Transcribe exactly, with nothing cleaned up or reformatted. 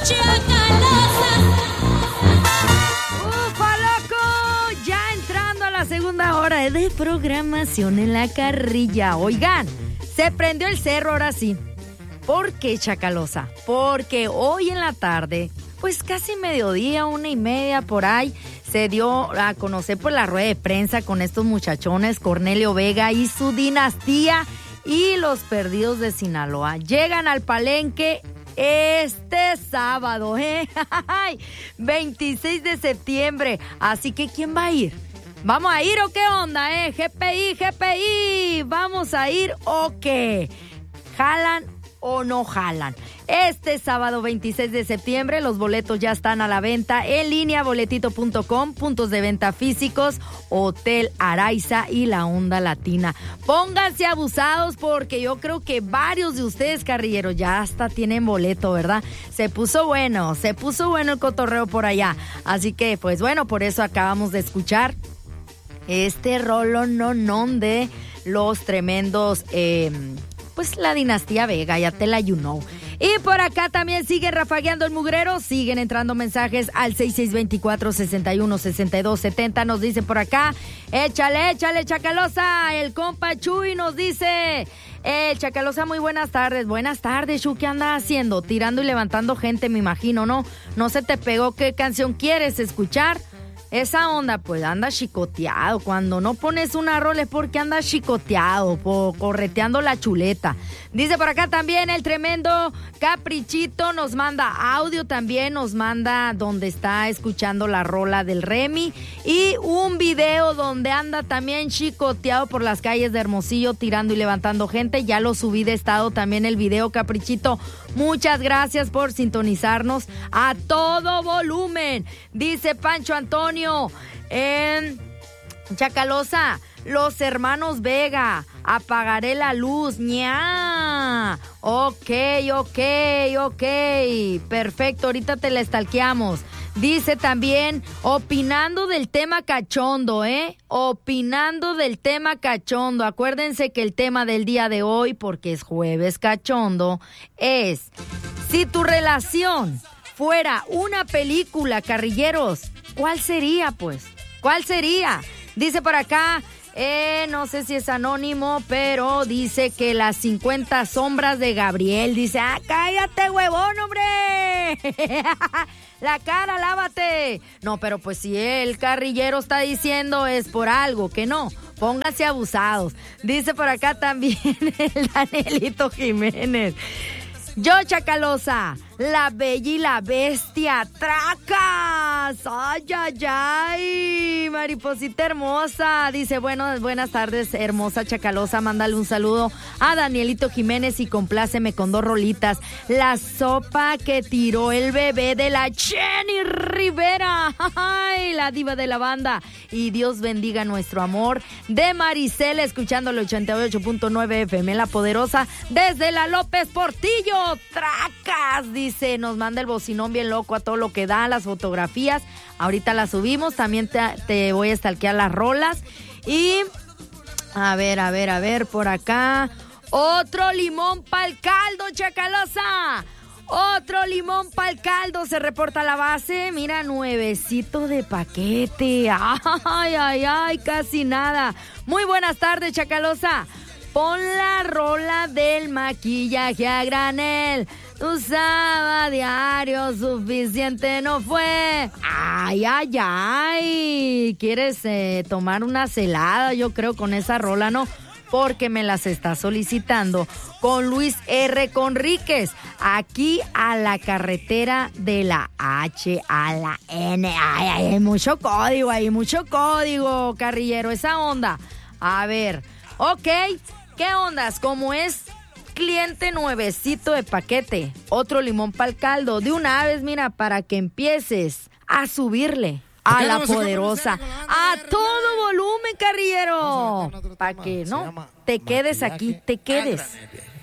¡Ufa, loco! Ya entrando a la segunda hora de programación en La Carrilla. Oigan, se prendió el cerro ahora sí. ¿Por qué, Chacalosa? Porque hoy en la tarde, pues casi mediodía, una y media por ahí, se dio a conocer por la rueda de prensa con estos muchachones, Cornelio Vega y su dinastía y los Perdidos de Sinaloa. Llegan al Palenque este sábado, ¿eh? veintiséis de septiembre. Así que, ¿quién va a ir? ¿Vamos a ir o qué onda, eh? G P I, G P I. ¿Vamos a ir o qué? ¿Jalan o no jalan? Este sábado veintiséis de septiembre los boletos ya están a la venta en línea, boletito punto com, puntos de venta físicos, Hotel Araiza y La Onda Latina. Pónganse abusados porque yo creo que varios de ustedes, carrilleros, ya hasta tienen boleto, ¿verdad? Se puso bueno, se puso bueno el cotorreo por allá. Así que, pues bueno, por eso acabamos de escuchar este rolo no non de los tremendos, eh, pues la dinastía Vega, ya te la you know. Y por acá también siguen rafagueando el mugrero, siguen entrando mensajes al seis seis dos cuatro, seis uno, seis dos siete cero. Nos dice por acá, échale, échale, Chacalosa. El compa Chuy nos dice, eh, Chacalosa, muy buenas tardes. Buenas tardes, Chuy, ¿qué andas haciendo? Tirando y levantando gente, me imagino, ¿no? No se te pegó, ¿qué canción quieres escuchar? Esa onda, pues anda chicoteado. Cuando no pones una rola es porque anda chicoteado, po, correteando la chuleta. Dice por acá también el tremendo Caprichito, nos manda audio también, nos manda donde está escuchando la rola del Remy y un video donde anda también chicoteado por las calles de Hermosillo, tirando y levantando gente. Ya lo subí de estado también el video, Caprichito. Muchas gracias por sintonizarnos a todo volumen. Dice Pancho Antonio, en Chacalosa, los hermanos Vega, apagaré la luz, ña. Ok, ok, ok, perfecto, ahorita te la estalqueamos. Dice también, opinando del tema cachondo, ¿eh? Opinando del tema cachondo. Acuérdense que el tema del día de hoy, porque es jueves cachondo, es, si tu relación fuera una película, carrilleros, ¿cuál sería, pues? ¿Cuál sería? Dice por acá, eh, no sé si es anónimo, pero dice que las cincuenta sombras de Gabriel. Dice, ah, cállate, huevón, hombre. La cara, lávate. No, pero pues si el carrillero está diciendo es por algo, que no. Pónganse abusados. Dice por acá también el Danielito Jiménez. Yo, Chacalosa, la bella y la bestia, tracas, ay, ay, ay, mariposita hermosa, dice, bueno, buenas tardes, hermosa Chacalosa, mándale un saludo a Danielito Jiménez y compláceme con dos rolitas, la sopa que tiró el bebé de la Jenny Rivera, ay, la diva de la banda, y Dios bendiga nuestro amor, de Maricela, escuchando el ochenta y ocho punto nueve F M, La Poderosa, desde la López Portillo, tracas, dice, nos manda el bocinón bien loco a todo lo que da, las fotografías, ahorita las subimos, también te, te voy a stalkear las rolas, y a ver, a ver, a ver, por acá, otro limón pa'l caldo, Chacalosa, otro limón pa'l caldo, se reporta la base, mira, nuevecito de paquete, ay, ay, ay, casi nada, muy buenas tardes, Chacalosa. Pon la rola del maquillaje a granel. Usaba diario, suficiente no fue. Ay, ay, ay. ¿Quieres eh, tomar una celada? Yo creo con esa rola, ¿no? Porque me las está solicitando con Luis R. Conríquez. Aquí a la carretera de la H a la N. Ay, ay, hay mucho código, hay mucho código, carrillero. Esa onda. A ver, ok. ¿Qué ondas? Como es cliente nuevecito de paquete, otro limón pa'l caldo, de una vez, mira, para que empieces a subirle a la poderosa, a todo volumen, carrillero, para que no te quedes aquí, te quedes.